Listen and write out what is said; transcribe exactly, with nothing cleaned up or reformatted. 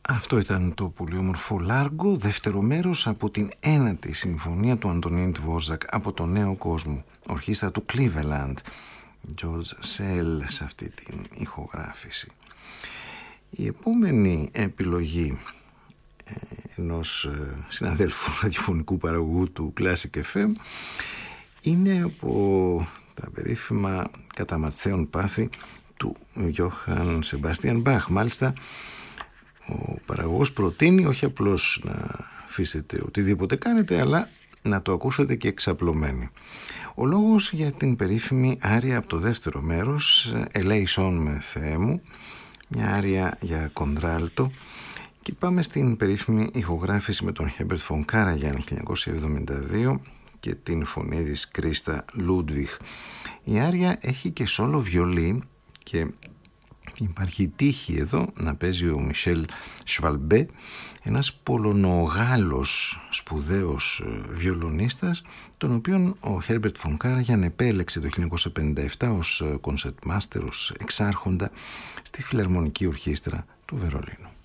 Αυτό ήταν το πολύ όμορφο Λάργο, δεύτερο μέρος από την ένατη συμφωνία του Αντωνίν Τβόρζακ από το Νέο Κόσμο, ορχήστρα του Cleveland, George Sell σε αυτή την ηχογράφηση. Η επόμενη επιλογή ενός συναδέλφου ραδιοφωνικού παραγωγού του Classic εφ εμ είναι από τα περίφημα κατά ματσαίων πάθη του Johann Sebastian Bach. Μάλιστα ο παραγωγός προτείνει όχι απλώς να αφήσετε οτιδήποτε κάνετε, αλλά να το ακούσετε και εξαπλωμένοι. Ο λόγος για την περίφημη άρια από το δεύτερο μέρος, Ελέησόν με Θεέ μου, μια άρια για κοντράλτο, και πάμε στην περίφημη ηχογράφηση με τον Herbert von Karajan χίλια εννιακόσια εβδομήντα δύο και την φωνή της Κρίστα Λούντβιχ. Η άρια έχει και σόλο βιολί και υπάρχει τύχη εδώ να παίζει ο Μισελ Σβαλμπέ, ένας Πολωνογάλος σπουδαίος βιολονίστας, τον οποίον ο Herbert von Karajan επέλεξε το χίλια εννιακόσια πενήντα επτά ως concertmaster, ως εξάρχοντα στη Φιλαρμονική Ορχήστρα του Βερολίνου.